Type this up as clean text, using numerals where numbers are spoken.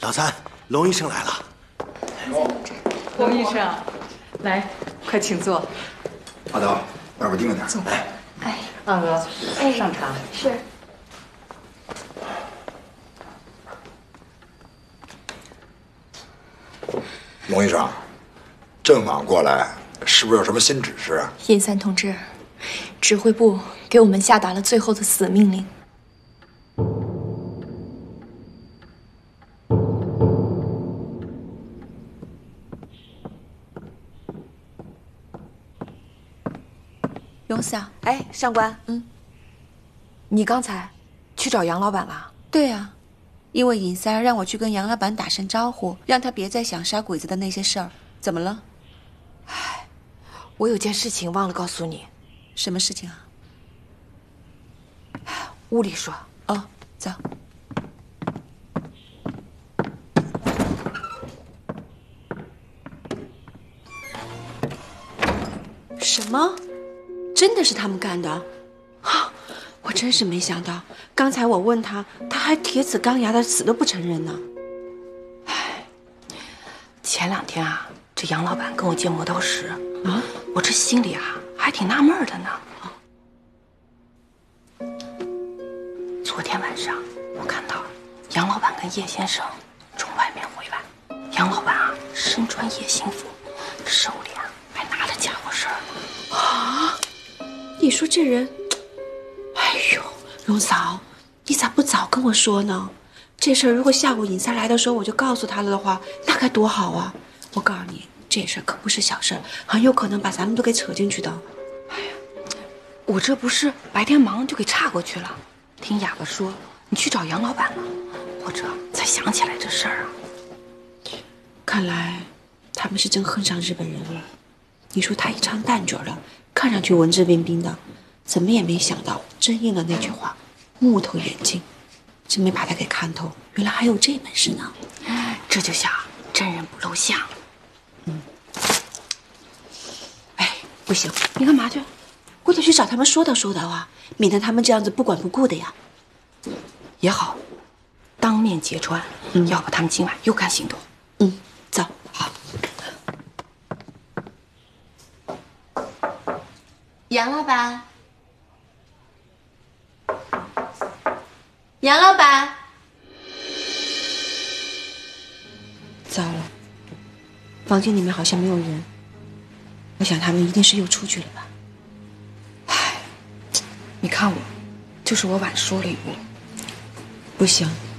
老三，龙医生来了。 龙医生，来，快请坐。 阿刀，外边盯着点。 坐。 哎， 二哥， 哎， 上茶。 是。 龙医生，这么晚过来，是不是有什么新指示啊？ 尹三同志，指挥部给我们下达了最后的死命令。 荣嫂，哎，上官，你刚才去找杨老板了？ 对呀， 因为尹三让我去跟杨老板打声招呼，让他别再想杀鬼子的那些事儿。怎么了？ 唉，我有件事情忘了告诉你。 什么事情啊？ 屋里说。 哦，走。什么？真的是他们干的？啊！我真是没想到，刚才我问他，他还铁齿钢牙的，死都不承认呢。 唉，前2天啊，这杨老板跟我借磨刀石啊，我这心里啊还挺纳闷的呢。昨天晚上我看到杨老板跟叶先生从外面回来，杨老板啊身穿夜行服，手里啊还拿着家伙事儿啊！你说这人，哎呦，荣嫂，你咋不早跟我说呢？这事儿如果下午尹三来的时候我就告诉他了的话，那该多好啊！我告诉你，这事儿可不是小事儿，很有可能把咱们都给扯进去的。 哎呀，我这不是白天忙就给岔过去了。听哑巴说你去找杨老板了，我这才想起来这事儿啊。 看来他们是真恨上日本人了。你说他一张蛋卷的，看上去文质彬彬的，怎么也没想到真应了那句话，木头眼睛。真没把他给看透，原来还有这本事呢。 这就像真人不露相。 哎，不行，你干嘛去？我得去找他们说道说道啊，免得他们这样子不管不顾的呀。 也好，当面揭穿，要不他们今晚又敢行动。 走，好。 杨老板，杨老板， 糟了，房间里面好像没有人，我想他们一定是又出去了吧。 唉，你看我，就是我晚说了一步。 不行，